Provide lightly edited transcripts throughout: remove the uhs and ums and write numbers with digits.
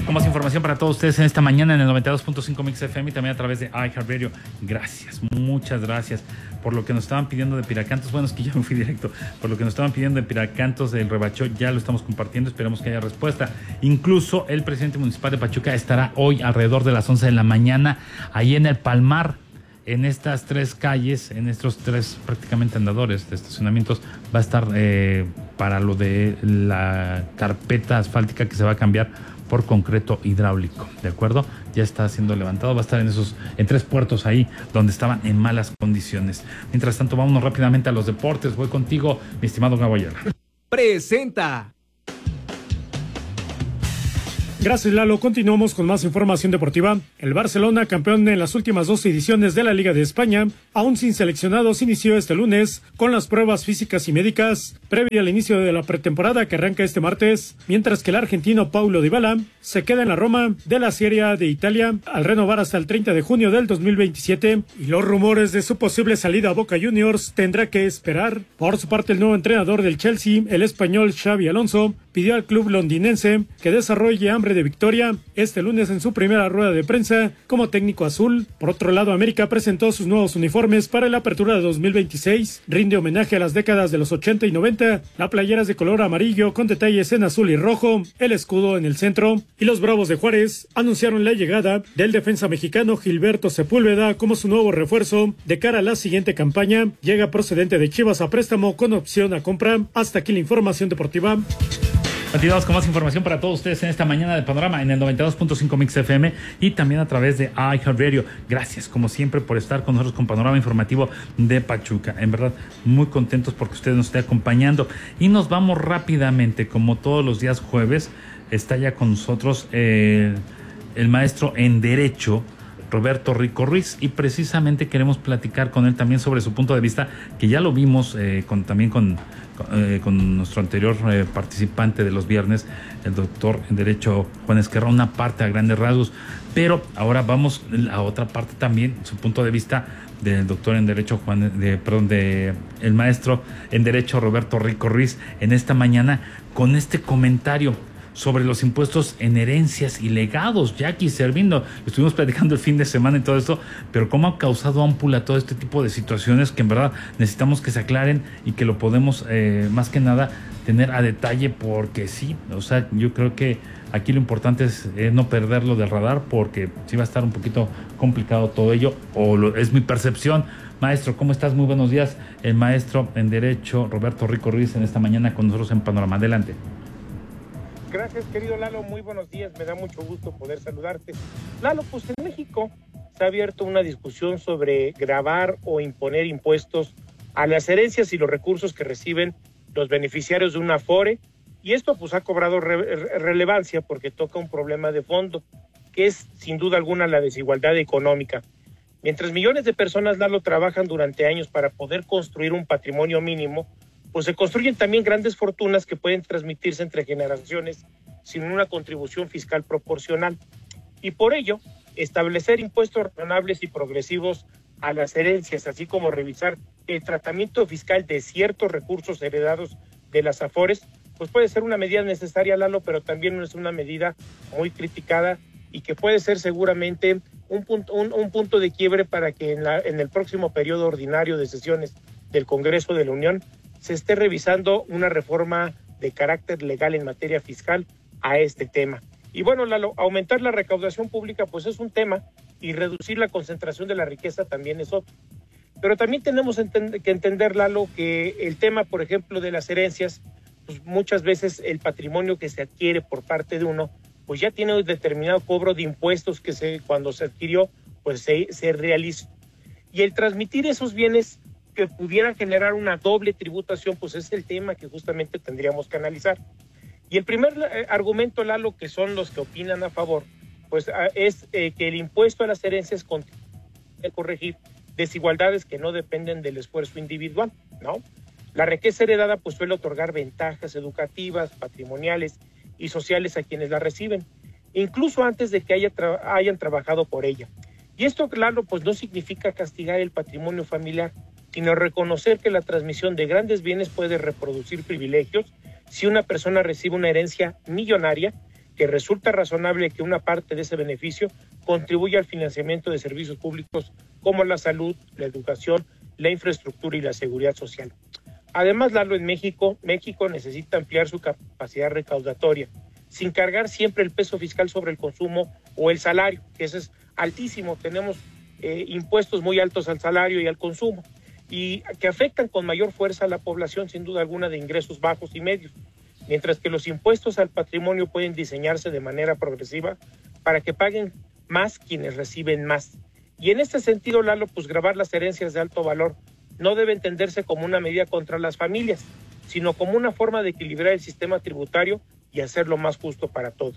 con más información para todos ustedes en esta mañana en el 92.5 Mix FM y también a través de iHeartRadio. Gracias, muchas gracias por lo que nos estaban pidiendo de Piracantos. Bueno, es que ya me fui directo. Por lo que nos estaban pidiendo de Piracantos del Rebachó, ya lo estamos compartiendo. Esperemos que haya respuesta. Incluso el presidente municipal de Pachuca estará hoy alrededor de las 11 de la mañana ahí en el Palmar, en estas tres calles, en estos tres prácticamente andadores de estacionamientos. Va a estar para lo de la carpeta asfáltica que se va a cambiar por concreto hidráulico, ¿de acuerdo? Ya está siendo levantado, va a estar en tres puertos ahí donde estaban en malas condiciones. Mientras tanto, vámonos rápidamente a los deportes. Voy contigo, mi estimado Gabo Ayala. Presenta. Gracias, Lalo. Continuamos con más información deportiva. El Barcelona, campeón en las últimas dos ediciones de la Liga de España, aún sin seleccionados, inició este lunes con las pruebas físicas y médicas previo al inicio de la pretemporada que arranca este martes, mientras que el argentino Paulo Dybala se queda en la Roma de la Serie A de Italia al renovar hasta el 30 de junio del 2027 y los rumores de su posible salida a Boca Juniors tendrá que esperar. Por su parte, el nuevo entrenador del Chelsea, el español Xabi Alonso, pidió al club londinense que desarrolle hambre de victoria este lunes en su primera rueda de prensa como técnico azul. Por otro lado, América presentó sus nuevos uniformes para la apertura de 2026. Rinde homenaje a las décadas de los 80 y 90. La playera es de color amarillo con detalles en azul y rojo, el escudo en el centro. Y los Bravos de Juárez anunciaron la llegada del defensa mexicano Gilberto Sepúlveda como su nuevo refuerzo de cara a la siguiente campaña. Llega procedente de Chivas a préstamo con opción a compra. Hasta aquí la información deportiva. Continuamos con más información para todos ustedes en esta mañana de Panorama en el 92.5 Mix FM y también a través de iHeartRadio. Gracias, como siempre, por estar con nosotros con Panorama Informativo de Pachuca. En verdad, muy contentos porque usted nos esté acompañando. Y nos vamos rápidamente, como todos los días jueves, está ya con nosotros el maestro en Derecho, Roberto Rico Ruiz, y precisamente queremos platicar con él también sobre su punto de vista, que ya lo vimos con nuestro anterior participante de los viernes, el doctor en Derecho Juan Esquerra, una parte a grandes rasgos, pero ahora vamos a otra parte también, su punto de vista del doctor en Derecho el maestro en Derecho Roberto Rico Ruiz, en esta mañana con este comentario sobre los impuestos en herencias y legados. Jackie Servindo, estuvimos platicando el fin de semana y todo esto, pero cómo ha causado ámpula todo este tipo de situaciones que en verdad necesitamos que se aclaren y que lo podemos más que nada tener a detalle, porque sí, o sea, yo creo que aquí lo importante es no perderlo del radar, porque sí va a estar un poquito complicado todo ello, es mi percepción. Maestro, ¿cómo estás? Muy buenos días. El maestro en Derecho Roberto Rico Ruiz en esta mañana con nosotros en Panorama. Adelante. Gracias, querido Lalo, muy buenos días, me da mucho gusto poder saludarte. Lalo, pues en México se ha abierto una discusión sobre gravar o imponer impuestos a las herencias y los recursos que reciben los beneficiarios de una Afore, y esto pues ha cobrado relevancia porque toca un problema de fondo, que es sin duda alguna la desigualdad económica. Mientras millones de personas, Lalo, trabajan durante años para poder construir un patrimonio mínimo, pues se construyen también grandes fortunas que pueden transmitirse entre generaciones sin una contribución fiscal proporcional. Y por ello, establecer impuestos razonables y progresivos a las herencias, así como revisar el tratamiento fiscal de ciertos recursos heredados de las Afores, pues puede ser una medida necesaria, Lalo, pero también es una medida muy criticada y que puede ser seguramente un punto de quiebre para que en el próximo periodo ordinario de sesiones del Congreso de la Unión se esté revisando una reforma de carácter legal en materia fiscal a este tema. Y bueno, Lalo, aumentar la recaudación pública pues es un tema, y reducir la concentración de la riqueza también es otro. Pero también tenemos que entender, Lalo, que el tema, por ejemplo, de las herencias, pues muchas veces el patrimonio que se adquiere por parte de uno, pues ya tiene un determinado cobro de impuestos que cuando se adquirió, pues se realizó. Y el transmitir esos bienes que pudieran generar una doble tributación, pues es el tema que justamente tendríamos que analizar. Y el primer argumento, Lalo, que son los que opinan a favor, pues es que el impuesto a las herencias contribuye a corregir desigualdades que no dependen del esfuerzo individual, ¿no? La riqueza heredada pues suele otorgar ventajas educativas, patrimoniales y sociales a quienes la reciben, incluso antes de que hayan trabajado por ella. Y esto, claro, pues no significa castigar el patrimonio familiar, sino reconocer que la transmisión de grandes bienes puede reproducir privilegios. Si una persona recibe una herencia millonaria, que resulta razonable que una parte de ese beneficio contribuya al financiamiento de servicios públicos como la salud, la educación, la infraestructura y la seguridad social. Además, Lalo, en México necesita ampliar su capacidad recaudatoria, sin cargar siempre el peso fiscal sobre el consumo o el salario, que ese es altísimo. Tenemos impuestos muy altos al salario y al consumo, y que afectan con mayor fuerza a la población, sin duda alguna, de ingresos bajos y medios, mientras que los impuestos al patrimonio pueden diseñarse de manera progresiva para que paguen más quienes reciben más. Y en este sentido, Lalo, pues gravar las herencias de alto valor no debe entenderse como una medida contra las familias, sino como una forma de equilibrar el sistema tributario y hacerlo más justo para todos.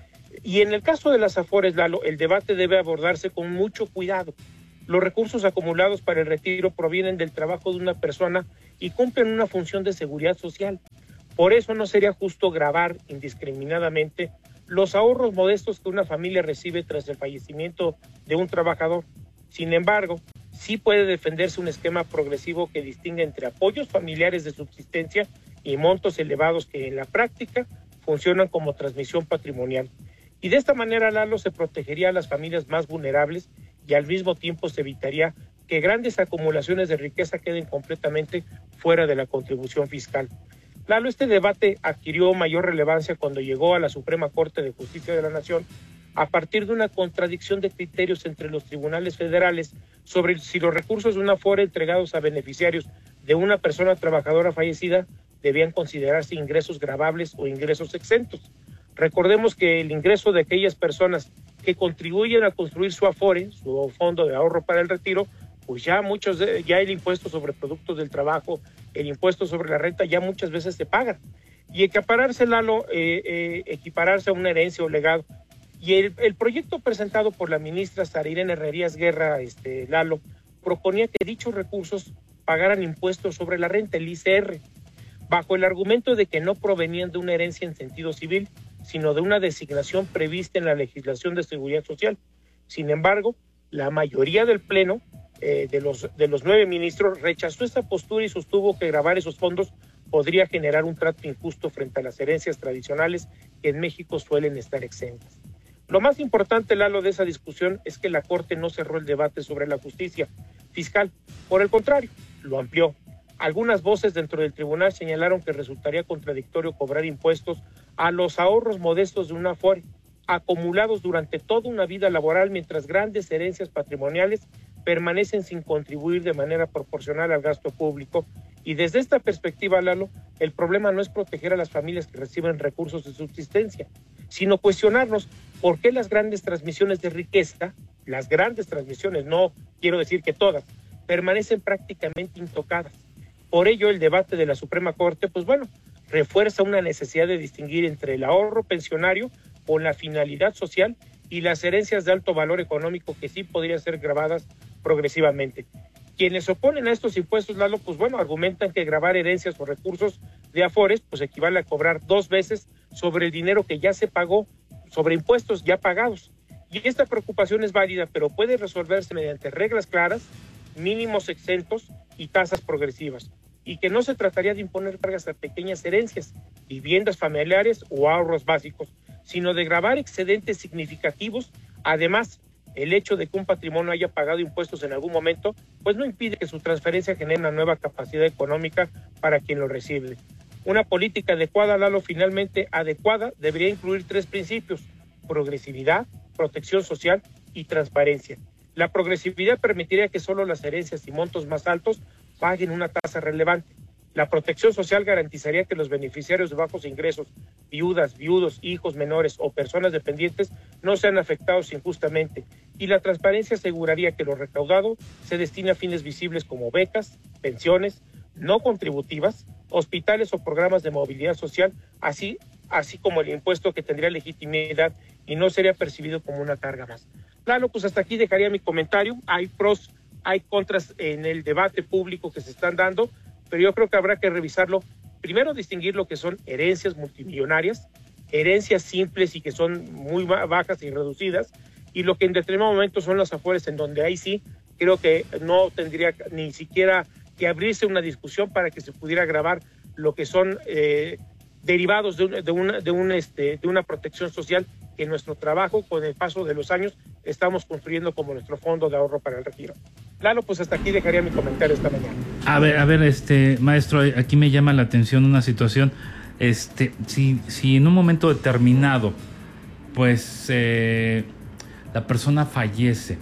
Y en el caso de las Afores, Lalo, el debate debe abordarse con mucho cuidado. Los recursos acumulados para el retiro provienen del trabajo de una persona y cumplen una función de seguridad social. Por eso no sería justo gravar indiscriminadamente los ahorros modestos que una familia recibe tras el fallecimiento de un trabajador. Sin embargo, sí puede defenderse un esquema progresivo que distinga entre apoyos familiares de subsistencia y montos elevados que en la práctica funcionan como transmisión patrimonial. Y de esta manera, Lalo, se protegería a las familias más vulnerables y al mismo tiempo se evitaría que grandes acumulaciones de riqueza queden completamente fuera de la contribución fiscal. Lalo, este debate adquirió mayor relevancia cuando llegó a la Suprema Corte de Justicia de la Nación a partir de una contradicción de criterios entre los tribunales federales sobre si los recursos de una Afore entregados a beneficiarios de una persona trabajadora fallecida debían considerarse ingresos gravables o ingresos exentos. Recordemos que el ingreso de aquellas personas que contribuyen a construir su Afore, su fondo de ahorro para el retiro, pues ya el impuesto sobre productos del trabajo, el impuesto sobre la renta ya muchas veces se pagan. Y equipararse, Lalo, equipararse a una herencia o legado. Y el proyecto presentado por la ministra Sara Irene Herrerías Guerra, Lalo, proponía que dichos recursos pagaran impuestos sobre la renta, el ICR, bajo el argumento de que no provenían de una herencia en sentido civil, sino de una designación prevista en la legislación de seguridad social. Sin embargo, la mayoría del Pleno, de los 9 ministros, rechazó esta postura y sostuvo que gravar esos fondos podría generar un trato injusto frente a las herencias tradicionales que en México suelen estar exentas. Lo más importante, Lalo, de esa discusión es que la Corte no cerró el debate sobre la justicia fiscal. Por el contrario, lo amplió. Algunas voces dentro del tribunal señalaron que resultaría contradictorio cobrar impuestos a los ahorros modestos de una Afore, acumulados durante toda una vida laboral, mientras grandes herencias patrimoniales permanecen sin contribuir de manera proporcional al gasto público. Y desde esta perspectiva, Lalo, el problema no es proteger a las familias que reciben recursos de subsistencia, sino cuestionarnos por qué las grandes transmisiones de riqueza, las grandes transmisiones, no quiero decir que todas, permanecen prácticamente intocadas. Por ello, el debate de la Suprema Corte, refuerza una necesidad de distinguir entre el ahorro pensionario con la finalidad social y las herencias de alto valor económico que sí podrían ser gravadas progresivamente. Quienes se oponen a estos impuestos, Lalo, argumentan que gravar herencias o recursos de Afores, equivale a cobrar 2 veces sobre el dinero que ya se pagó, sobre impuestos ya pagados. Y esta preocupación es válida, pero puede resolverse mediante reglas claras, mínimos exentos y tasas progresivas. Y que no se trataría de imponer cargas a pequeñas herencias, viviendas familiares o ahorros básicos, sino de gravar excedentes significativos. Además, el hecho de que un patrimonio haya pagado impuestos en algún momento, no impide que su transferencia genere una nueva capacidad económica para quien lo recibe. Una política adecuada, Lalo, finalmente adecuada, debería incluir 3 principios: progresividad, protección social y transparencia. La progresividad permitiría que solo las herencias y montos más altos paguen una tasa relevante. La protección social garantizaría que los beneficiarios de bajos ingresos, viudas, viudos, hijos menores o personas dependientes no sean afectados injustamente. Y la transparencia aseguraría que lo recaudado se destine a fines visibles como becas, pensiones no contributivas, hospitales o programas de movilidad social, así como el impuesto que tendría legitimidad y no sería percibido como una carga más. Claro, hasta aquí dejaría mi comentario. Hay pros, hay contras en el debate público que se están dando, pero yo creo que habrá que revisarlo. Primero, distinguir lo que son herencias multimillonarias, herencias simples y que son muy bajas y reducidas, y lo que en determinado momento son las Afores, en donde ahí sí creo que no tendría ni siquiera que abrirse una discusión para que se pudiera gravar lo que son derivados de una protección social que en nuestro trabajo, con el paso de los años, estamos construyendo como nuestro fondo de ahorro para el retiro. Lalo, pues hasta aquí dejaría mi comentario esta mañana. A ver, maestro, aquí me llama la atención una situación. Si en un momento determinado, pues la persona fallece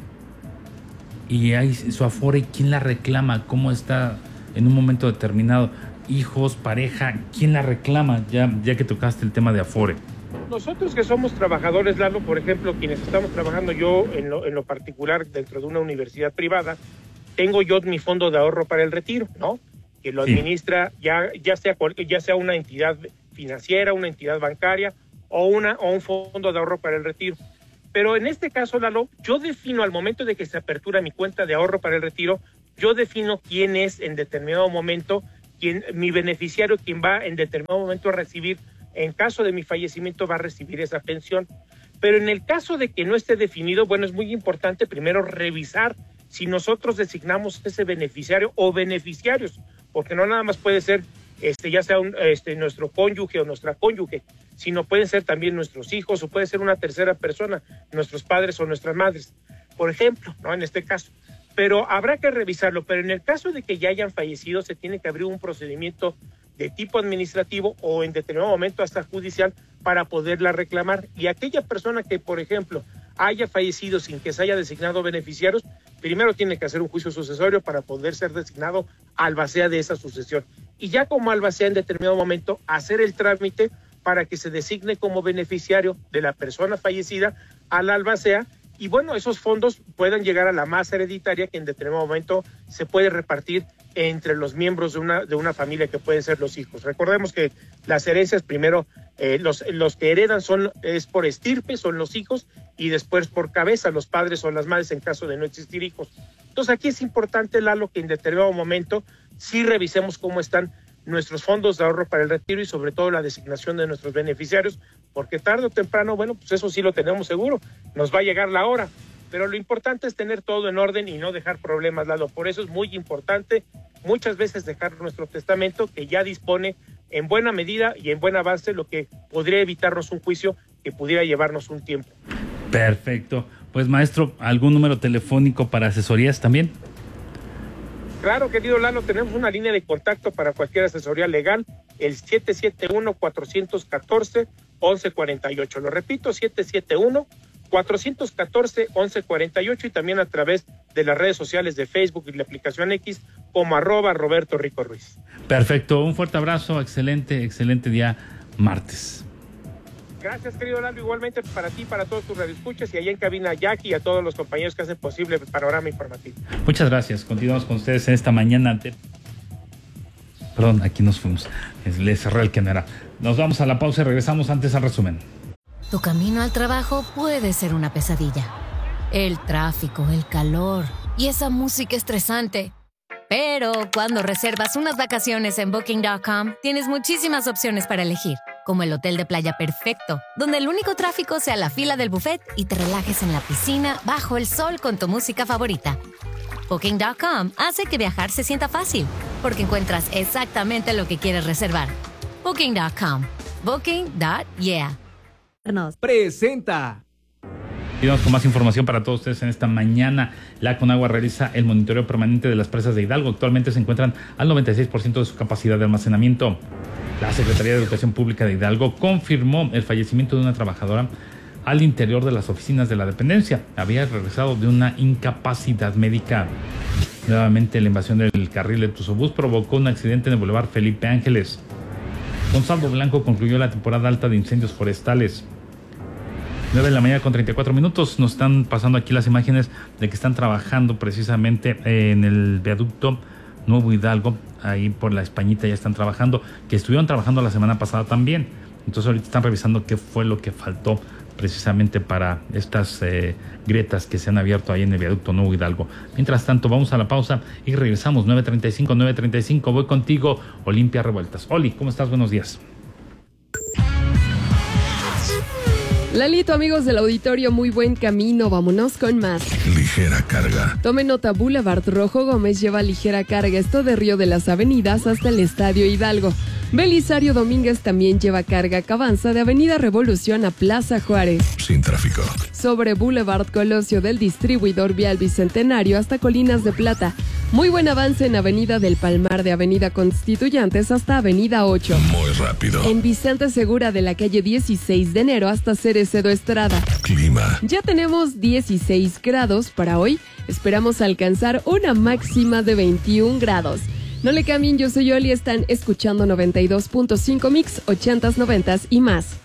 y hay su afore, ¿quién la reclama? ¿Cómo está en un momento determinado? Hijos, pareja, ¿quién la reclama? Ya que tocaste el tema de afore. Nosotros que somos trabajadores, Lalo, por ejemplo, quienes estamos trabajando, yo en lo particular dentro de una universidad privada, tengo yo mi fondo de ahorro para el retiro, ¿no? Que lo administra ya sea una entidad financiera, una entidad bancaria o un fondo de ahorro para el retiro. Pero en este caso, Lalo, yo defino al momento de que se apertura mi cuenta de ahorro para el retiro, yo defino quién es en determinado momento, mi beneficiario, quien va en determinado momento a recibir, en caso de mi fallecimiento, va a recibir esa pensión. Pero en el caso de que no esté definido, bueno, es muy importante primero revisar si nosotros designamos ese beneficiario o beneficiarios, porque no nada más puede ser ya sea nuestro cónyuge o nuestra cónyuge, sino pueden ser también nuestros hijos o puede ser una tercera persona, nuestros padres o nuestras madres, por ejemplo, ¿no? En este caso. Pero habrá que revisarlo, pero en el caso de que ya hayan fallecido, se tiene que abrir un procedimiento de tipo administrativo o en determinado momento hasta judicial para poderla reclamar. Y aquella persona que, por ejemplo, haya fallecido sin que se haya designado beneficiarios, primero tiene que hacer un juicio sucesorio para poder ser designado albacea de esa sucesión. Y ya como albacea en determinado momento, hacer el trámite para que se designe como beneficiario de la persona fallecida al albacea. Y bueno, esos fondos puedan llegar a la masa hereditaria que en determinado momento se puede repartir entre los miembros de una familia que pueden ser los hijos. Recordemos que las herencias primero, los que heredan es por estirpe, son los hijos, y después por cabeza, los padres o las madres en caso de no existir hijos. Entonces aquí es importante, Lalo, que en determinado momento sí revisemos cómo están nuestros fondos de ahorro para el retiro y sobre todo la designación de nuestros beneficiarios, porque tarde o temprano, bueno, pues eso sí lo tenemos seguro, nos va a llegar la hora, pero lo importante es tener todo en orden y no dejar problemas, Lalo. Por eso es muy importante muchas veces dejar nuestro testamento, que ya dispone en buena medida y en buen avance, lo que podría evitarnos un juicio que pudiera llevarnos un tiempo. Perfecto. Pues maestro, ¿algún número telefónico para asesorías también? Claro, querido Lalo, tenemos una línea de contacto para cualquier asesoría legal, el 771-414-1148. Lo repito, 771-414-1148 y también a través de las redes sociales de Facebook y la aplicación X como @Roberto Rico Ruiz. Perfecto, un fuerte abrazo, excelente día martes. Gracias, querido Lalo, igualmente para ti, para todos tus radioescuchas y allá en cabina Jackie y a todos los compañeros que hacen posible el panorama informativo. Muchas gracias, continuamos con ustedes en esta mañana. Perdón, aquí nos fuimos, le cerré el Kenera. Nos vamos a la pausa y regresamos antes al resumen. Tu camino al trabajo puede ser una pesadilla. El tráfico, el calor y esa música estresante. Pero cuando reservas unas vacaciones en Booking.com, tienes muchísimas opciones para elegir, como el hotel de playa perfecto, donde el único tráfico sea la fila del buffet y te relajes en la piscina bajo el sol con tu música favorita. Booking.com hace que viajar se sienta fácil, porque encuentras exactamente lo que quieres reservar. Booking.com. Booking.yeah. Presenta. Y vamos con más información para todos ustedes en esta mañana. La Conagua realiza el monitoreo permanente de las presas de Hidalgo. Actualmente se encuentran al 96% de su capacidad de almacenamiento. La Secretaría de Educación Pública de Hidalgo confirmó el fallecimiento de una trabajadora al interior de las oficinas de la dependencia. Había regresado de una incapacidad médica. Nuevamente, la invasión del carril de Tuzobús provocó un accidente en el Boulevard Felipe Ángeles. Con saldo blanco concluyó la temporada alta de incendios forestales. 9 de la mañana con 34 minutos. Nos están pasando aquí las imágenes de que están trabajando precisamente en el viaducto Nuevo Hidalgo. Ahí por la Españita ya están trabajando, que estuvieron trabajando la semana pasada también. Entonces ahorita están revisando qué fue lo que faltó precisamente para estas grietas que se han abierto ahí en el viaducto Nuevo Hidalgo. Mientras tanto, vamos a la pausa y regresamos. 9:35. Voy contigo, Olimpia Revueltas. Oli, ¿cómo estás? Buenos días. Lalito, amigos del auditorio, muy buen camino. Vámonos con más. Ligera carga. Tome nota, Boulevard Rojo Gómez lleva ligera carga. Esto de Río de las Avenidas hasta el Estadio Hidalgo. Belisario Domínguez también lleva carga que avanza de Avenida Revolución a Plaza Juárez. Sin tráfico. Sobre Boulevard Colosio del distribuidor vial Bicentenario hasta Colinas de Plata. Muy buen avance en Avenida del Palmar de Avenida Constituyentes hasta Avenida 8. Muy rápido. En Vicente Segura de la calle 16 de enero hasta Cerezo Estrada. Clima. Ya tenemos 16 grados para hoy. Esperamos alcanzar una máxima de 21 grados. No le cambien, yo soy Oli, están escuchando 92.5 Mix, 80s, 90s y más.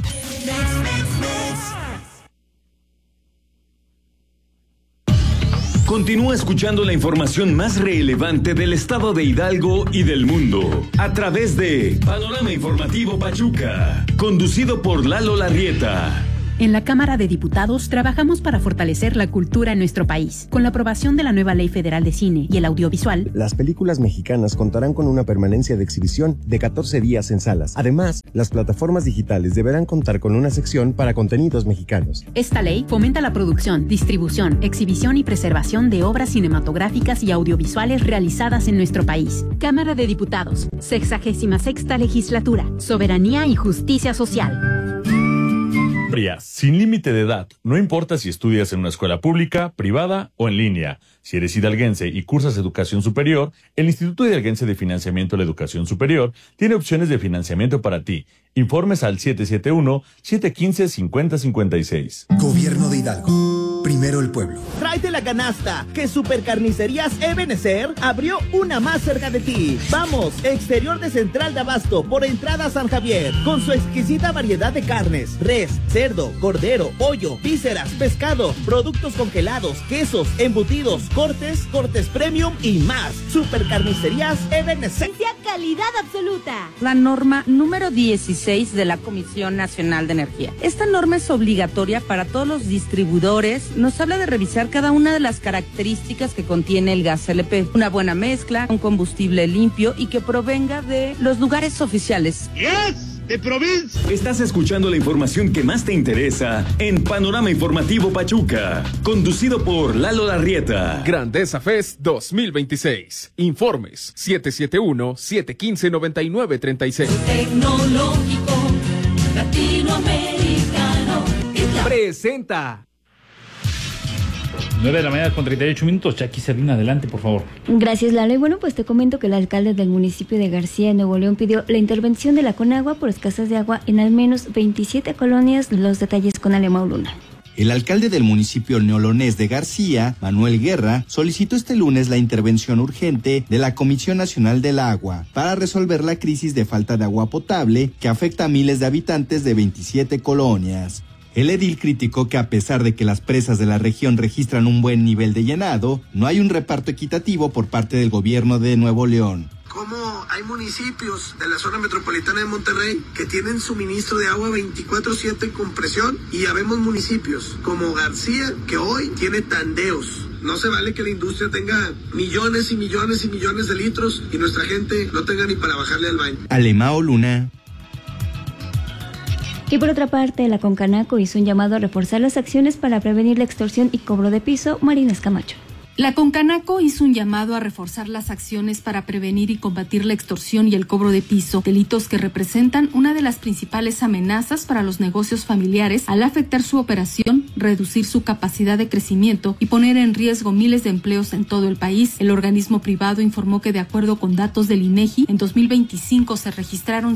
Continúa escuchando la información más relevante del estado de Hidalgo y del mundo a través de Panorama Informativo Pachuca, conducido por Lalo Larrieta. En la Cámara de Diputados trabajamos para fortalecer la cultura en nuestro país. Con la aprobación de la nueva Ley Federal de Cine y el Audiovisual, las películas mexicanas contarán con una permanencia de exhibición de 14 días en salas. Además, las plataformas digitales deberán contar con una sección para contenidos mexicanos. Esta ley fomenta la producción, distribución, exhibición y preservación de obras cinematográficas y audiovisuales realizadas en nuestro país. Cámara de Diputados, 66ª Legislatura, Soberanía y Justicia Social. Sin límite de edad, no importa si estudias en una escuela pública, privada o en línea. Si eres hidalguense y cursas educación superior, el Instituto Hidalguense de Financiamiento a la Educación Superior tiene opciones de financiamiento para ti. Informes al 771-715-5056. Gobierno de Hidalgo. Primero el pueblo. Tráete la canasta, que Supercarnicerías Ebenezer abrió una más cerca de ti. Vamos, exterior de Central de Abasto, por entrada San Javier, con su exquisita variedad de carnes, res, cerdo, cordero, pollo, vísceras, pescado, productos congelados, quesos, embutidos, cortes premium y más. Supercarnicerías Ebenezer. Calidad absoluta. La norma número 16 de la Comisión Nacional de Energía. Esta norma es obligatoria para todos los distribuidores. Nos habla de revisar cada una de las características que contiene el gas LP. Una buena mezcla, un combustible limpio y que provenga de los lugares oficiales. ¡Yes! De provincia. Estás escuchando la información que más te interesa en Panorama Informativo Pachuca, conducido por Lalo Larrieta. Grandeza Fest 2026. Informes 771-715-9936. Tecnológico latinoamericano. Presenta. 9 de la mañana con 38 minutos. Jackie Servín, adelante, por favor. Gracias, Lalo. Y bueno, pues te comento que el alcalde del municipio de García, en Nuevo León, pidió la intervención de la Conagua por escasez de agua en al menos 27 colonias. Los detalles con Alemão Luna. El alcalde del municipio neolonés de García, Manuel Guerra, solicitó este lunes la intervención urgente de la Comisión Nacional del Agua para resolver la crisis de falta de agua potable que afecta a miles de habitantes de 27 colonias. El edil criticó que a pesar de que las presas de la región registran un buen nivel de llenado, no hay un reparto equitativo por parte del gobierno de Nuevo León. Cómo hay municipios de la zona metropolitana de Monterrey que tienen suministro de agua 24/7 con presión, y ya vemos municipios como García que hoy tiene tandeos. No se vale que la industria tenga millones y millones y millones de litros y nuestra gente no tenga ni para bajarle al baño. Alemão Luna. Y por otra parte, la Concanaco hizo un llamado a reforzar las acciones para prevenir la extorsión y cobro de piso. Marina Escamacho. La Concanaco hizo un llamado a reforzar las acciones para prevenir y combatir la extorsión y el cobro de piso, delitos que representan una de las principales amenazas para los negocios familiares al afectar su operación, reducir su capacidad de crecimiento y poner en riesgo miles de empleos en todo el país. El organismo privado informó que de acuerdo con datos del INEGI, en 2025 se registraron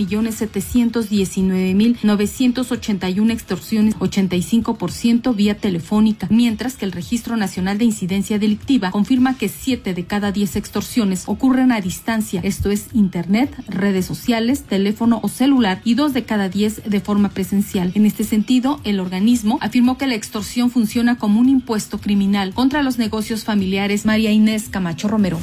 5.719.981 extorsiones, 85% vía telefónica, mientras que el Registro Nacional de Incidencia Delictiva confirma que 7 de cada 10 extorsiones ocurren a distancia, esto es internet, redes sociales, teléfono o celular, y 2 de cada 10 de forma presencial. En este sentido, el organismo afirmó que la extorsión funciona como un impuesto criminal contra los negocios familiares. María Inés Camacho Romero.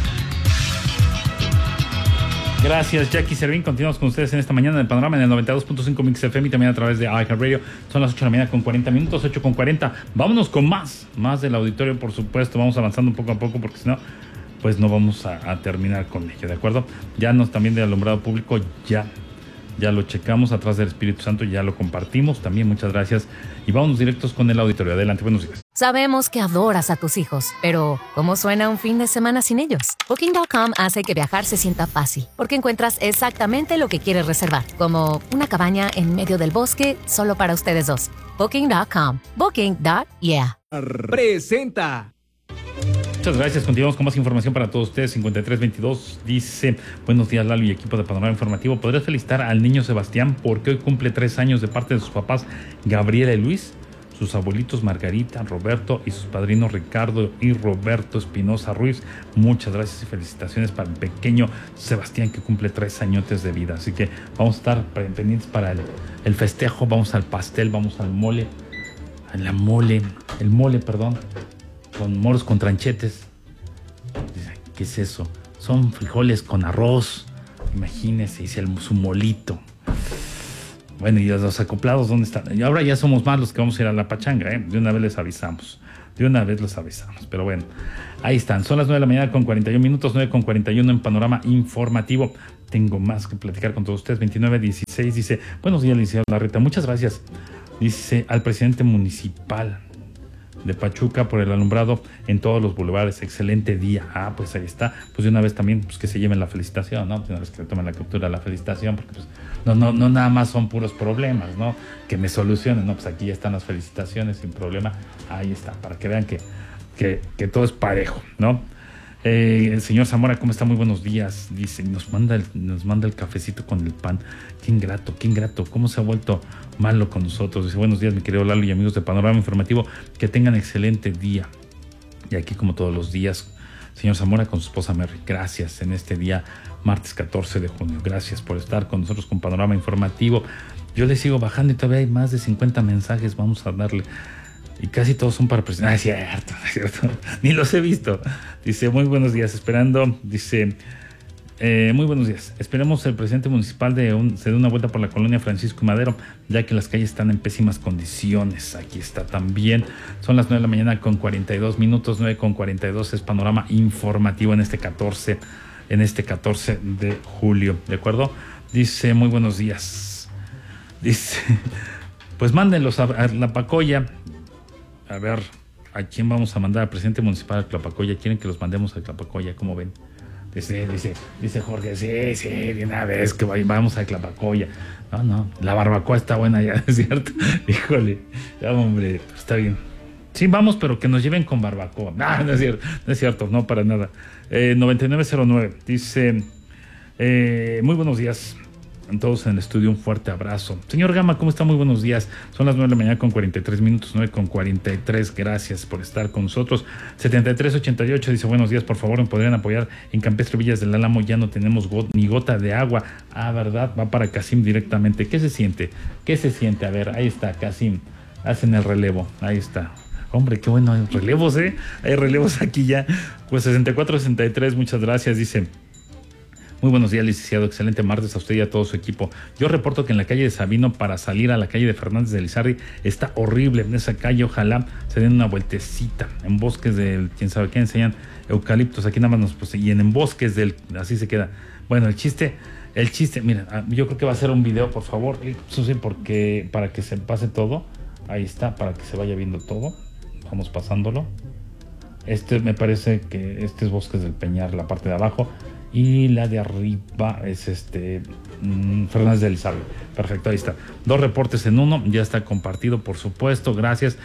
Gracias, Jackie Servín. Continuamos con ustedes en esta mañana del Panorama en el 92.5 Mix FM y también a través de iHeartRadio. Son las 8 de la mañana con 40 minutos, 8 con 40. Vámonos con más del auditorio, por supuesto. Vamos avanzando poco a poco porque si no, pues no vamos a terminar con ello, ¿de acuerdo? Ya también del alumbrado público, ya ya lo checamos atrás del Espíritu Santo, ya lo compartimos también, muchas gracias. Y vámonos directos con el auditorio. Adelante, buenos días. Sabemos que adoras a tus hijos, pero ¿cómo suena un fin de semana sin ellos? Booking.com hace que viajar se sienta fácil, porque encuentras exactamente lo que quieres reservar, como una cabaña en medio del bosque solo para ustedes dos. Booking.com. Booking.yeah. Presenta. Muchas gracias. Continuamos con más información para todos ustedes. 5322 dice: buenos días, Lalo y equipo de Panorama Informativo. ¿Podrías felicitar al niño Sebastián porque hoy cumple 3 años de parte de sus papás Gabriela y Luis, sus abuelitos Margarita, Roberto y sus padrinos Ricardo y Roberto Espinosa Ruiz? Muchas gracias y felicitaciones para el pequeño Sebastián que cumple 3 añotes de vida. Así que vamos a estar pendientes para el festejo. Vamos al pastel, vamos al mole, con moros con tranchetes. ¿Qué es eso? Son frijoles con arroz. Imagínense, dice su molito. Bueno, y los acoplados, ¿dónde están? Y ahora ya somos más los que vamos a ir a la pachanga, ¿eh? De una vez les avisamos. Pero bueno, ahí están. Son las 9 de la mañana con 41 minutos, 9 con 41 en Panorama Informativo. Tengo más que platicar con todos ustedes. 2916 dice: buenos días, licenciado Larreta. Muchas gracias. Dice al presidente municipal de Pachuca por el alumbrado en todos los bulevares. Excelente día. Pues ahí está. Pues de una vez también, pues que se lleven la felicitación, ¿no? De una vez que le tomen la captura, la felicitación, porque pues no nada más son puros problemas, ¿no? Que me solucionen, ¿no? Pues aquí ya están las felicitaciones sin problema. Ahí está, para que vean que todo es parejo, ¿no? El señor Zamora, ¿cómo está? Muy buenos días. Dice, nos manda el cafecito con el pan. Qué ingrato. ¿Cómo se ha vuelto malo con nosotros? Dice, buenos días, mi querido Lalo y amigos de Panorama Informativo. Que tengan excelente día. Y aquí, como todos los días, señor Zamora con su esposa Mary. Gracias en este día, martes 14 de junio. Gracias por estar con nosotros con Panorama Informativo. Yo le sigo bajando y todavía hay más de 50 mensajes. Vamos a darle. Y casi todos son para presionar. Es cierto. Ni los he visto. Dice, muy buenos días. Esperando. Dice, muy buenos días. Esperemos el presidente municipal se dé una vuelta por la colonia Francisco y Madero, ya que las calles están en pésimas condiciones. Aquí está también. Son las 9 de la mañana con 42 minutos. 9 con 42 es Panorama Informativo en este 14 de julio. ¿De acuerdo? Dice, muy buenos días. Dice, pues mándenlos a la Pacoya. A ver, ¿a quién vamos a mandar? Al presidente municipal de Tlapacoya. ¿Quieren que los mandemos a Tlapacoya? ¿Cómo ven? Dice Jorge, sí, de una vez que vamos a Tlapacoya. No, la barbacoa está buena ya, ¿es cierto? Híjole, ya, hombre, está bien. Sí, vamos, pero que nos lleven con barbacoa. No es cierto, no para nada. 9909 dice, muy buenos días. Todos en el estudio, un fuerte abrazo. Señor Gama, ¿cómo está? Muy buenos días. Son las 9 de la mañana con 43 minutos, 9 con 43. Gracias por estar con nosotros. 7388 dice, buenos días, por favor, ¿me podrían apoyar? En Campestre Villas del Álamo ya no tenemos ni gota de agua. ¿Verdad? Va para Casim directamente. ¿Qué se siente? A ver, ahí está, Casim. Hacen el relevo. Ahí está. Hombre, qué bueno, hay relevos, ¿eh? Hay relevos aquí ya. Pues 6463, muchas gracias, dice. Muy buenos días, licenciado. Excelente martes a usted y a todo su equipo. Yo reporto que en la calle de Sabino para salir a la calle de Fernández de Lizarri está horrible. En esa calle ojalá se den una vueltecita. En bosques del, quién sabe qué, enseñan eucaliptos. Aquí nada más y en bosques del, así se queda. Bueno, el chiste, mira, yo creo que va a ser un video, por favor. Eso sí, porque para que se pase todo. Ahí está, para que se vaya viendo todo. Vamos pasándolo. Me parece que este es Bosques del Peñar, la parte de abajo. Y la de arriba es Fernández de Lizarri. Perfecto, ahí está. 2 reportes en uno. Ya está compartido, por supuesto. Gracias.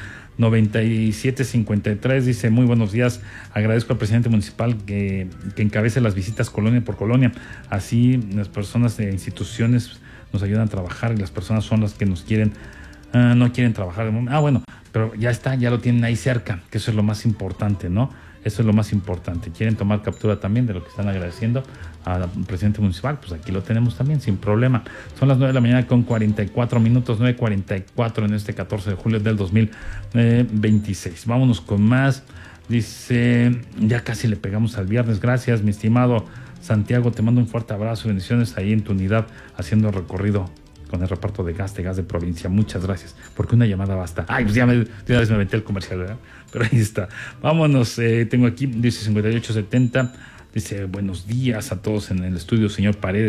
9753 dice, muy buenos días. Agradezco al presidente municipal que encabece las visitas colonia por colonia. Así las personas de instituciones nos ayudan a trabajar y las personas son las que nos quieren, no quieren trabajar. Bueno, pero ya está, ya lo tienen ahí cerca, que eso es lo más importante, ¿no? Eso es lo más importante. Quieren tomar captura también de lo que están agradeciendo al presidente municipal. Pues aquí lo tenemos también, sin problema. Son las 9 de la mañana con 44 minutos, 9:44 en este 14 de julio del 2026. Vámonos con más. Dice, ya casi le pegamos al viernes. Gracias, mi estimado Santiago. Te mando un fuerte abrazo. Bendiciones ahí en tu unidad, haciendo recorrido con el reparto de gas de provincia. Muchas gracias, porque una llamada basta. Pues ya de una vez me aventé el comercial, ¿verdad? Pero ahí está. Vámonos, tengo aquí, dice 5870, dice, buenos días a todos en el estudio, señor Paredes.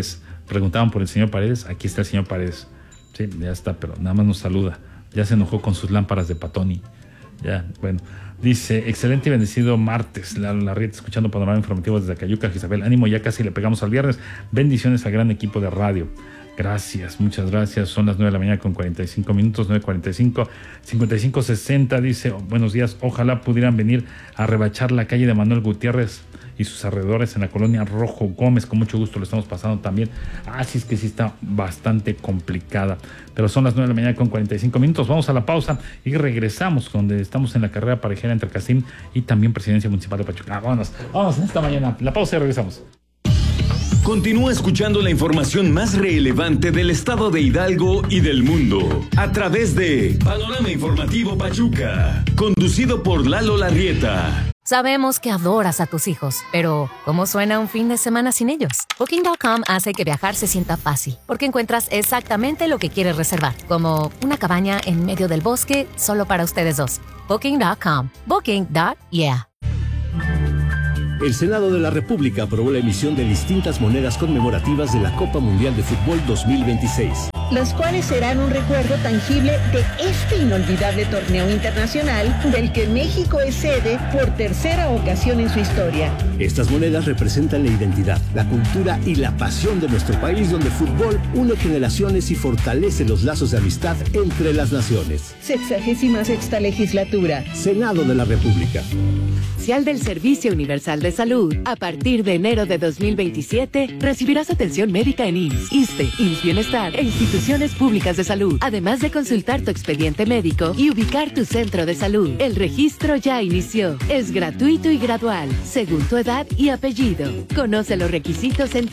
Preguntaban por el señor Paredes, aquí está el señor Paredes. Sí, ya está, pero nada más nos saluda. Ya se enojó con sus lámparas de Patoni. Ya, bueno. Dice, excelente y bendecido martes. La Rieta escuchando Panorama Informativo desde Cayuca, Isabel. Ánimo, ya casi le pegamos al viernes. Bendiciones al gran equipo de radio. Gracias, muchas gracias. Son las 9 de la mañana con 45 minutos, 9:45, 55:60. Dice, buenos días, ojalá pudieran venir a rebachar la calle de Manuel Gutiérrez y sus alrededores en la colonia Rojo Gómez. Con mucho gusto lo estamos pasando también. Sí, es que sí está bastante complicada. Pero son las 9 de la mañana con 45 minutos. Vamos a la pausa y regresamos donde estamos en la carrera parejera entre Cassim y también Presidencia Municipal de Pachuca. Vámonos en esta mañana. La pausa y regresamos. Continúa escuchando la información más relevante del estado de Hidalgo y del mundo a través de Panorama Informativo Pachuca, conducido por Lalo Larrieta. Sabemos que adoras a tus hijos, pero ¿cómo suena un fin de semana sin ellos? Booking.com hace que viajar se sienta fácil, porque encuentras exactamente lo que quieres reservar, como una cabaña en medio del bosque solo para ustedes dos. Booking.com. Booking.yeah. El Senado de la República aprobó la emisión de distintas monedas conmemorativas de la Copa Mundial de Fútbol 2026. Las cuales serán un recuerdo tangible de este inolvidable torneo internacional del que México es sede por tercera ocasión en su historia. Estas monedas representan la identidad, la cultura y la pasión de nuestro país, donde el fútbol une generaciones y fortalece los lazos de amistad entre las naciones. 66ª legislatura. Senado de la República. Del Servicio Universal de Salud. A partir de enero de 2027, recibirás atención médica en IMSS, ISSSTE, IMSS Bienestar e instituciones públicas de salud, además de consultar tu expediente médico y ubicar tu centro de salud. El registro ya inició. Es gratuito y gradual, según tu edad y apellido. Conoce los requisitos en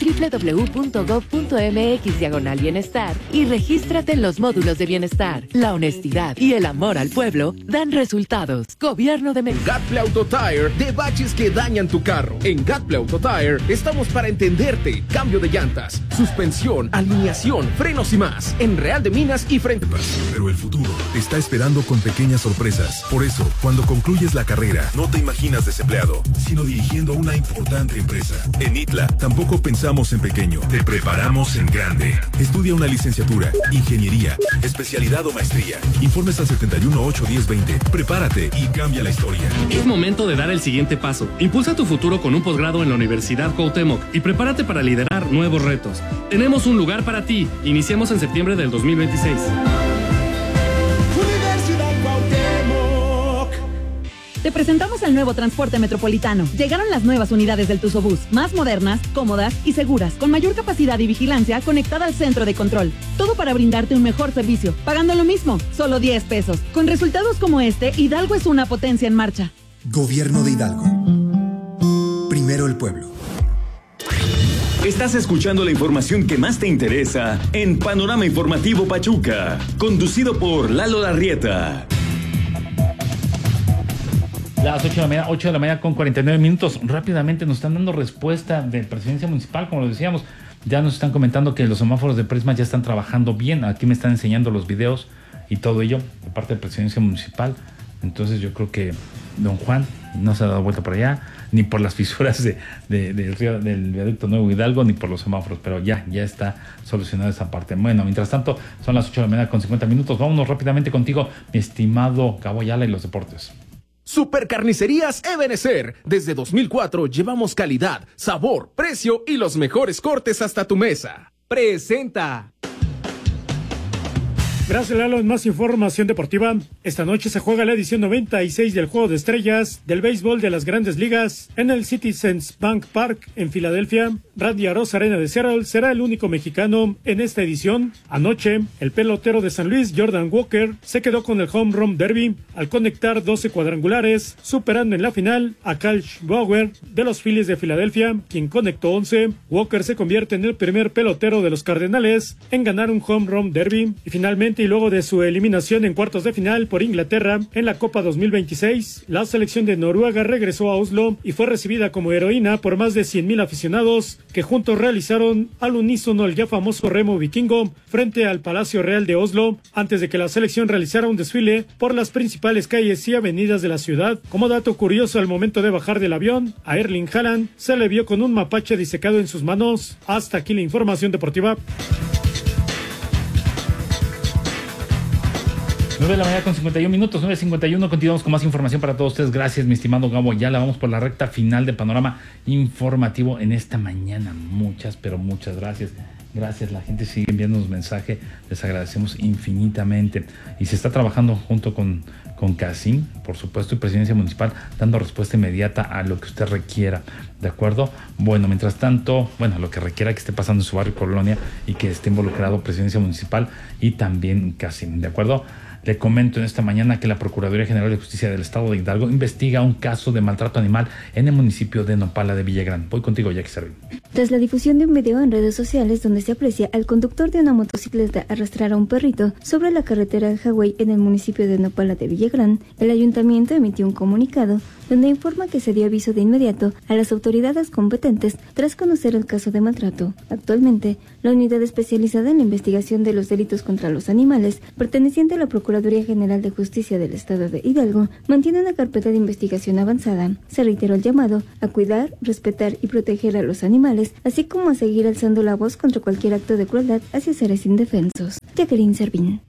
www.gov.mx/bienestar y regístrate en los módulos de bienestar. La honestidad y el amor al pueblo dan resultados. Gobierno de México. Gadple Auto Tire, de baches que dañan tu carro. En Gadple Auto Tire estamos para entenderte. Cambio de llantas, suspensión, alineación, frenos y más. En Real de Minas y frente. Pero el futuro te está esperando con pequeñas sorpresas. Por eso, cuando concluyes la carrera, no te imaginas desempleado, sino dirigiendo una importante empresa. En ITLA tampoco pensamos en pequeño, te preparamos en grande. Estudia una licenciatura, ingeniería, especialidad o maestría. Informes al 71-8-10-20. Prepárate y cambia la historia. Es momento de dar el siguiente paso. Impulsa tu futuro con un posgrado en la Universidad Cuauhtémoc y prepárate para liderar nuevos retos. Tenemos un lugar para ti. Iniciamos en septiembre del 2026. Universidad Cuauhtémoc. Te presentamos el nuevo transporte metropolitano. Llegaron las nuevas unidades del Tuzobús, más modernas, cómodas y seguras, con mayor capacidad y vigilancia conectada al centro de control. Todo para brindarte un mejor servicio, pagando lo mismo, solo 10 pesos. Con resultados como este, Hidalgo es una potencia en marcha. Gobierno de Hidalgo. Primero el pueblo. Estás escuchando la información que más te interesa en Panorama Informativo Pachuca, conducido por Lalo Larrieta. Las 8 de la mañana con 49 minutos. Rápidamente nos están dando respuesta de Presidencia Municipal, como lo decíamos. Ya nos están comentando que los semáforos de Prisma ya están trabajando bien. Aquí me están enseñando los videos y todo ello de parte de Presidencia Municipal. Entonces yo creo que don Juan no se ha dado vuelta por allá, ni por las fisuras del río, del viaducto Nuevo Hidalgo, ni por los semáforos, pero ya está solucionada esa parte. Bueno, mientras tanto, son las 8 de la mañana con 50 minutos. Vámonos rápidamente contigo, mi estimado Cabo Ayala, y los deportes. Supercarnicerías Ebenezer. Desde 2004 llevamos calidad, sabor, precio y los mejores cortes hasta tu mesa. Presenta. Gracias, Lalo. En más información deportiva, esta noche se juega la edición 96 del Juego de Estrellas del béisbol de las Grandes Ligas en el Citizens Bank Park en Filadelfia. Randy Arroz Arena de Seattle será el único mexicano en esta edición. Anoche, el pelotero de San Luis, Jordan Walker, se quedó con el Home Run Derby al conectar 12 cuadrangulares, superando en la final a Kyle Schwarber de los Phillies de Filadelfia, quien conectó 11. Walker se convierte en el primer pelotero de los Cardenales en ganar un Home Run Derby. Y finalmente, Finalmente, y luego de su eliminación en cuartos de final por Inglaterra en la Copa 2026, la selección de Noruega regresó a Oslo y fue recibida como heroína por más de 100,000 aficionados que juntos realizaron al unísono el ya famoso remo vikingo frente al Palacio Real de Oslo, antes de que la selección realizara un desfile por las principales calles y avenidas de la ciudad. Como dato curioso, al momento de bajar del avión, a Erling Haaland se le vio con un mapache disecado en sus manos. Hasta aquí la información deportiva. 9 de la mañana con 51 minutos, 9:51, continuamos con más información para todos ustedes. Gracias, mi estimado Gabo. Ya la vamos por la recta final de Panorama Informativo en esta mañana. Muchas, pero muchas gracias. Gracias, la gente sigue enviándonos mensaje, les agradecemos infinitamente. Y se está trabajando junto con CACIM, por supuesto, y Presidencia Municipal, dando respuesta inmediata a lo que usted requiera, ¿de acuerdo? Bueno, mientras tanto, lo que requiera que esté pasando en su barrio, colonia, y que esté involucrado Presidencia Municipal y también CACIM, ¿de acuerdo? Le comento en esta mañana que la Procuraduría General de Justicia del Estado de Hidalgo investiga un caso de maltrato animal en el municipio de Nopala de Villagrán. Voy contigo, Jackie Servín. Tras la difusión de un video en redes sociales donde se aprecia al conductor de una motocicleta arrastrar a un perrito sobre la carretera de Hawái en el municipio de Nopala de Villagrán, el ayuntamiento emitió un comunicado donde informa que se dio aviso de inmediato a las autoridades competentes tras conocer el caso de maltrato. Actualmente, la unidad especializada en la investigación de los delitos contra los animales, perteneciente a la Procuraduría General de Justicia del Estado de Hidalgo, mantiene una carpeta de investigación avanzada. Se reiteró el llamado a cuidar, respetar y proteger a los animales, así como a seguir alzando la voz contra cualquier acto de crueldad hacia seres indefensos. Jacqueline Servín.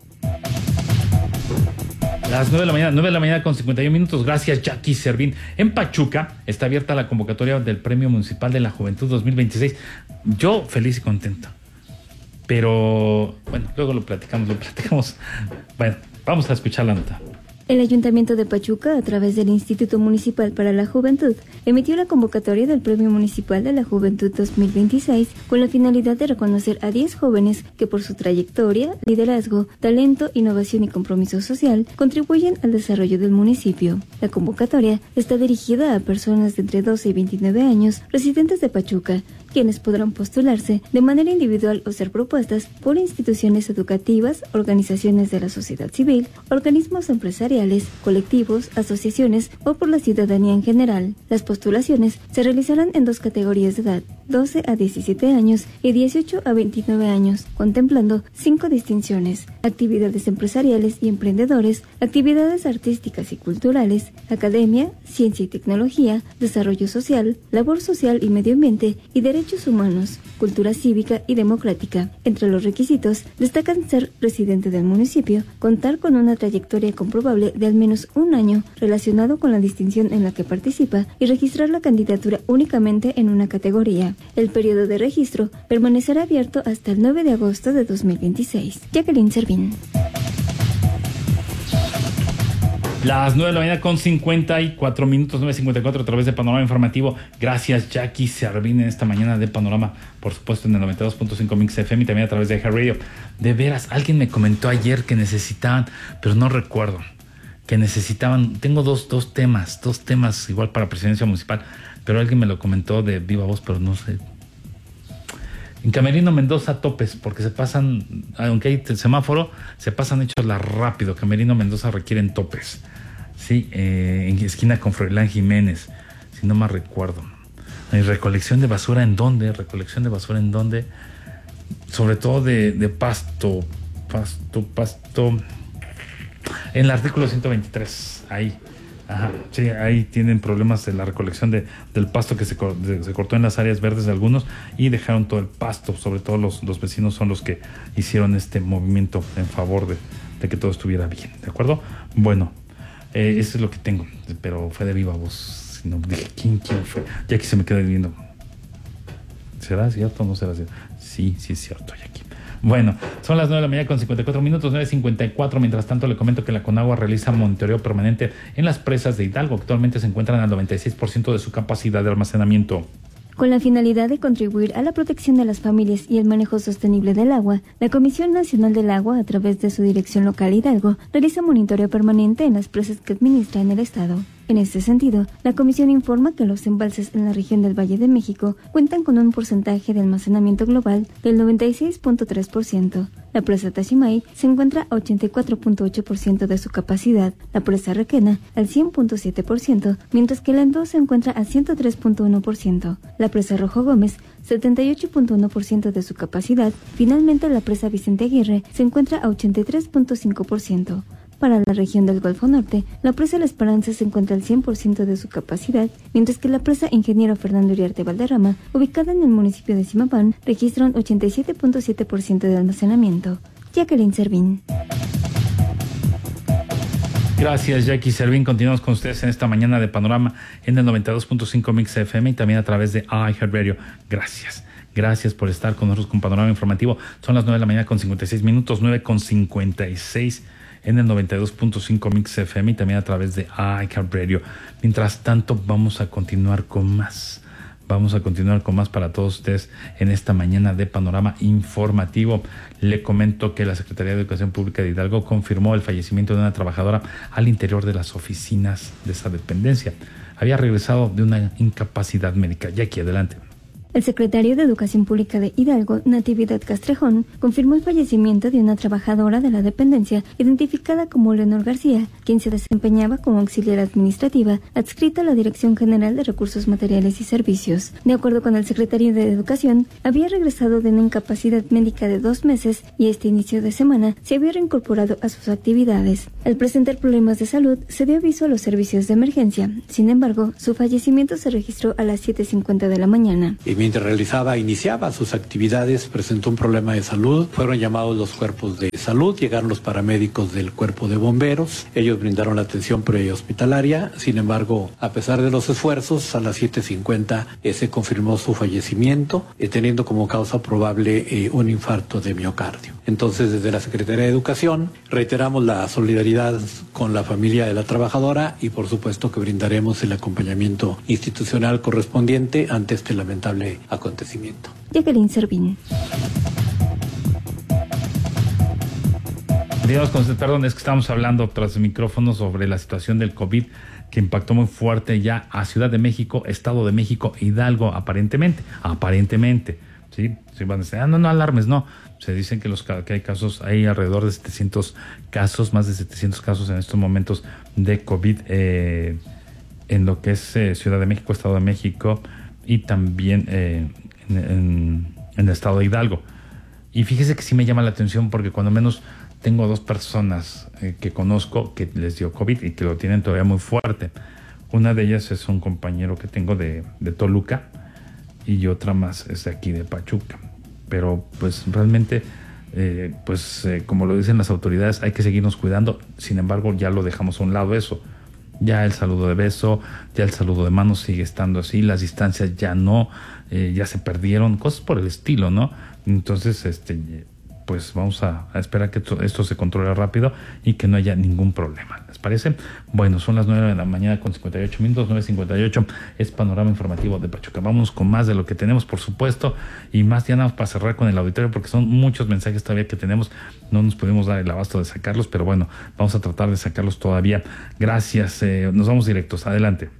Las 9 de la mañana con 51 minutos. Gracias, Jackie Servín. En Pachuca está abierta la convocatoria del Premio Municipal de la Juventud 2026. Yo feliz y contento. Pero, luego lo platicamos. Bueno, vamos a escuchar la nota. El Ayuntamiento de Pachuca, a través del Instituto Municipal para la Juventud, emitió la convocatoria del Premio Municipal de la Juventud 2026 con la finalidad de reconocer a 10 jóvenes que por su trayectoria, liderazgo, talento, innovación y compromiso social contribuyen al desarrollo del municipio. La convocatoria está dirigida a personas de entre 12 y 29 años residentes de Pachuca, quienes podrán postularse de manera individual o ser propuestas por instituciones educativas, organizaciones de la sociedad civil, organismos empresariales, colectivos, asociaciones o por la ciudadanía en general. Las postulaciones se realizarán en 2 categorías de edad, 12 a 17 años y 18 a 29 años, contemplando 5 distinciones: actividades empresariales y emprendedores, actividades artísticas y culturales, academia, ciencia y tecnología, desarrollo social, labor social y medio ambiente y derechos humanos, cultura cívica y democrática. Entre los requisitos destacan ser residente del municipio, contar con una trayectoria comprobable de al menos un año relacionado con la distinción en la que participa y registrar la candidatura únicamente en una categoría. El periodo de registro permanecerá abierto hasta el 9 de agosto de 2026. Jacqueline Servín. Las 9 de la mañana con 54 minutos, 9:54 a través de Panorama Informativo. Gracias, Jackie Servín, en esta mañana de Panorama, por supuesto en el 92.5 Mix FM y también a través de iHeart Radio. De veras, alguien me comentó ayer que necesitaban, pero no recuerdo, que necesitaban, tengo dos temas igual para Presidencia Municipal, pero alguien me lo comentó de viva voz, pero no sé. En Camerino Mendoza, topes, porque se pasan, aunque hay semáforo, se pasan hechos rápido. Camerino Mendoza requieren topes. Sí, en esquina con Froilán Jiménez, si no mal recuerdo. ¿Y recolección de basura en dónde? Sobre todo de pasto. En el artículo 123, ahí. Ajá, sí, ahí tienen problemas de la recolección del pasto que se cortó en las áreas verdes de algunos y dejaron todo el pasto. Sobre todo los vecinos son los que hicieron este movimiento en favor de que todo estuviera bien, ¿de acuerdo? Bueno, eso es lo que tengo, pero fue de viva voz. Si no, dije, ¿quién fue? Ya aquí se me queda viendo. ¿Será cierto o no será cierto? Sí, es cierto, ya aquí. Bueno, son las 9 de la mañana con 54 minutos, 9:54. Mientras tanto, le comento que la Conagua realiza monitoreo permanente en las presas de Hidalgo. Actualmente se encuentran al 96% de su capacidad de almacenamiento. Con la finalidad de contribuir a la protección de las familias y el manejo sostenible del agua, la Comisión Nacional del Agua, a través de su dirección local Hidalgo, realiza monitoreo permanente en las presas que administra en el estado. En este sentido, la comisión informa que los embalses en la región del Valle de México cuentan con un porcentaje de almacenamiento global del 96.3%. La presa Tachimay se encuentra a 84.8% de su capacidad, la presa Requena al 100.7%, mientras que la Endó se encuentra al 103.1%. La presa Rojo Gómez 78.1% de su capacidad. Finalmente, la presa Vicente Aguirre se encuentra a 83.5%. Para la región del Golfo Norte, la presa La Esperanza se encuentra al 100% de su capacidad, mientras que la presa Ingeniero Fernando Uriarte Valderrama, ubicada en el municipio de Zimapán, registra un 87.7% de almacenamiento. Jacqueline Servín. Gracias, Jackie Servín. Continuamos con ustedes en esta mañana de Panorama en el 92.5 Mix FM y también a través de iHeartRadio. Gracias. Gracias por estar con nosotros con Panorama Informativo. Son las 9 de la mañana con 56 minutos, 9:56 en el 92.5 Mix FM y también a través de iHeartRadio. Mientras tanto, vamos a continuar con más. Vamos a continuar con más para todos ustedes en esta mañana de Panorama Informativo. Le comento que la Secretaría de Educación Pública de Hidalgo confirmó el fallecimiento de una trabajadora al interior de las oficinas de esa dependencia. Había regresado de una incapacidad médica. Y aquí adelante. El secretario de Educación Pública de Hidalgo, Natividad Castrejón, confirmó el fallecimiento de una trabajadora de la dependencia identificada como Leonor García, quien se desempeñaba como auxiliar administrativa adscrita a la Dirección General de Recursos Materiales y Servicios. De acuerdo con el secretario de Educación, había regresado de una incapacidad médica de 2 meses y este inicio de semana se había reincorporado a sus actividades. Al presentar problemas de salud, se dio aviso a los servicios de emergencia. Sin embargo, su fallecimiento se registró a las 7:50 de la mañana. Mientras iniciaba sus actividades, presentó un problema de salud. Fueron llamados los cuerpos de salud, llegaron los paramédicos del cuerpo de bomberos. Ellos brindaron la atención prehospitalaria. Sin embargo, a pesar de los esfuerzos, a las 7:50 se confirmó su fallecimiento, teniendo como causa probable un infarto de miocardio. Entonces, desde la Secretaría de Educación, reiteramos la solidaridad con la familia de la trabajadora y, por supuesto, que brindaremos el acompañamiento institucional correspondiente ante este lamentable acontecimiento. Jacqueline Servín. Perdón, es que estamos hablando tras el micrófono sobre la situación del COVID que impactó muy fuerte ya a Ciudad de México, Estado de México, Hidalgo, aparentemente, sí van a decir, no alarmes, no, se dicen que hay casos, hay alrededor de 700 casos, más de 700 casos en estos momentos de COVID en lo que es Ciudad de México, Estado de México y también en el Estado de Hidalgo. Y fíjese que sí me llama la atención porque cuando menos tengo 2 personas que conozco que les dio COVID y que lo tienen todavía muy fuerte. Una de ellas es un compañero que tengo de Toluca y otra más es de aquí de Pachuca. Pero pues realmente, como lo dicen las autoridades, hay que seguirnos cuidando. Sin embargo, ya lo dejamos a un lado eso. Ya el saludo de beso, ya el saludo de mano sigue estando así, las distancias ya no, ya se perdieron, cosas por el estilo, ¿no? Entonces, pues vamos a esperar que esto se controle rápido y que no haya ningún problema. ¿Les parece? Bueno, son las 9 de la mañana con 58 minutos, 9:58, es Panorama Informativo de Pachuca. Vamos con más de lo que tenemos, por supuesto, y más ya nada para cerrar con el auditorio, porque son muchos mensajes todavía que tenemos, no nos podemos dar el abasto de sacarlos, pero bueno, vamos a tratar de sacarlos todavía. Gracias, nos vamos directos, adelante.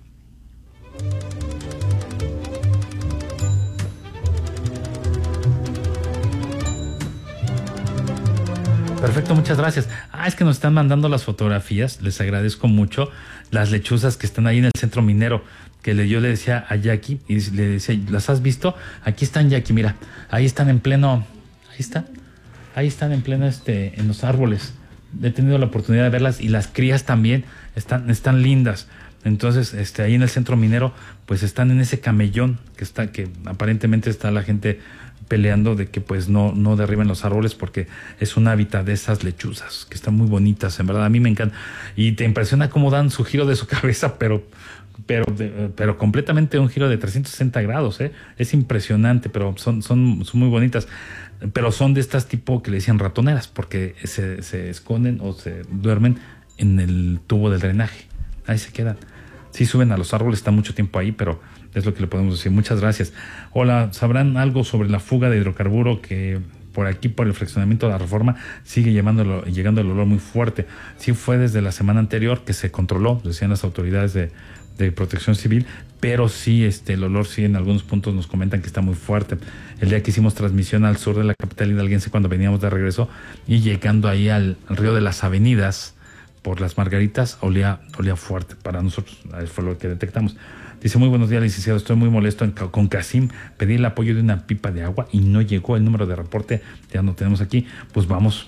Perfecto, muchas gracias. Es que nos están mandando las fotografías, les agradezco mucho. Las lechuzas que están ahí en el centro minero, que yo le decía a Jackie, y le decía, ¿las has visto? Aquí están, Jackie, mira, ahí están en pleno, ahí están en pleno, en los árboles. He tenido la oportunidad de verlas y las crías también están lindas. Entonces, ahí en el centro minero, pues están en ese camellón que aparentemente está la gente peleando de que pues no derriben los árboles porque es un hábitat de esas lechuzas que están muy bonitas, en verdad a mí me encanta y te impresiona cómo dan su giro de su cabeza, pero completamente un giro de 360 grados, es impresionante, pero son muy bonitas, pero son de estas tipo que le decían ratoneras porque se esconden o se duermen en el tubo del drenaje, ahí se quedan. Sí suben a los árboles, están mucho tiempo ahí, pero es lo que le podemos decir. Muchas gracias. Hola, ¿sabrán algo sobre la fuga de hidrocarburo que por aquí, por el fraccionamiento de la Reforma, sigue llegando el olor muy fuerte. Sí fue desde la semana anterior que se controló, decían las autoridades de Protección Civil, pero sí, el olor sí en algunos puntos nos comentan que está muy fuerte. El día que hicimos transmisión al sur de la capital hidalguense, cuando veníamos de regreso y llegando ahí al río de las Avenidas, por las Margaritas, olía fuerte. Para nosotros fue lo que detectamos. Dice, muy buenos días, licenciado, estoy muy molesto con Casim, pedí el apoyo de una pipa de agua y no llegó el número de reporte, ya no tenemos aquí. Pues vamos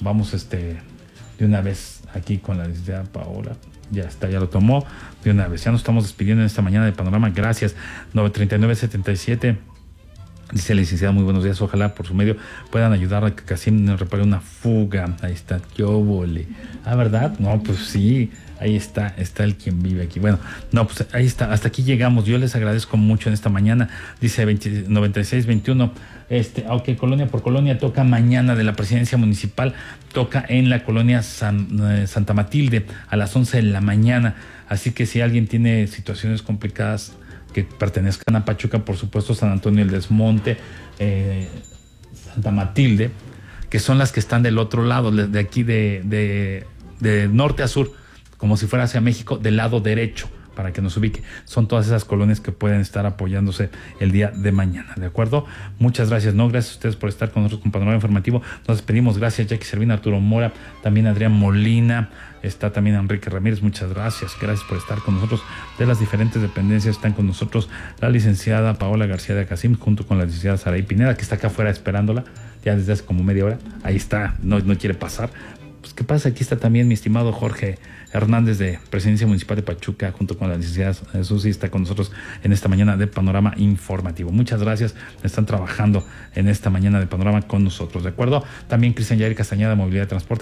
de una vez aquí con la licenciada Paola. Ya está, ya lo tomó de una vez. Ya nos estamos despidiendo en esta mañana de Panorama. Gracias. 939-77. Dice la licenciada, muy buenos días. Ojalá por su medio puedan ayudar a que Casim nos repare una fuga. Ahí está, yo vole. Ah, ¿verdad? No, pues sí. Ahí está el quien vive aquí. Bueno, no, pues ahí está. Hasta aquí llegamos. Yo les agradezco mucho en esta mañana. Dice 9621. Aunque colonia por colonia toca mañana de la presidencia municipal, toca en la colonia Santa Matilde a las 11 de la mañana. Así que si alguien tiene situaciones complicadas que pertenezcan a Pachuca, por supuesto San Antonio del Desmonte, Santa Matilde, que son las que están del otro lado, de aquí de norte a sur, como si fuera hacia México, del lado derecho, para que nos ubique. Son todas esas colonias que pueden estar apoyándose el día de mañana, ¿de acuerdo? Muchas gracias, gracias a ustedes por estar con nosotros con Panorama Informativo. Nos despedimos, gracias Jackie Servina, Arturo Mora, también Adrián Molina, está también Enrique Ramírez, muchas gracias por estar con nosotros. De las diferentes dependencias están con nosotros la licenciada Paola García de Acasim, junto con la licenciada Saraí Pineda, que está acá afuera esperándola, ya desde hace como media hora, ahí está, no quiere pasar. Pues qué pasa, aquí está también mi estimado Jorge Hernández de Presidencia Municipal de Pachuca, junto con la licenciada Susi, está con nosotros en esta mañana de Panorama Informativo. Muchas gracias, están trabajando en esta mañana de Panorama con nosotros, ¿de acuerdo? También Cristian Yair Castañeda, Movilidad de Transporte.